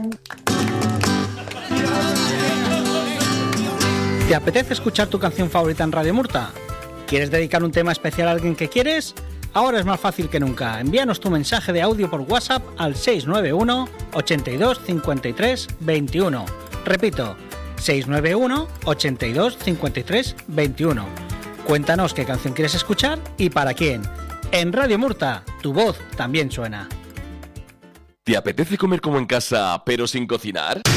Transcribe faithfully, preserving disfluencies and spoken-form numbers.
¿Te apetece escuchar tu canción favorita en Radio Murta? ¿Quieres dedicar un tema especial a alguien que quieres? Ahora es más fácil que nunca. Envíanos tu mensaje de audio por WhatsApp al seis nueve uno, ochenta y dos, cincuenta y tres, veintiuno. Repito, seis nueve uno, ochenta y dos, cincuenta y tres, veintiuno. Cuéntanos qué canción quieres escuchar y para quién. En Radio Murta, tu voz también suena. ¿Te apetece comer como en casa, pero sin cocinar?